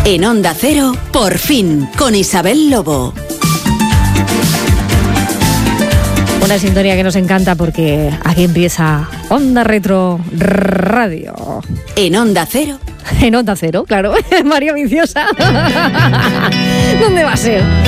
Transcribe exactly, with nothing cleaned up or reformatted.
En Onda Cero, Por fin, con Isabel Lobo. Una sintonía que nos encanta porque aquí empieza Onda Retro Radio. En Onda Cero. En Onda Cero, claro. María Viciosa. ¿Dónde va a ser?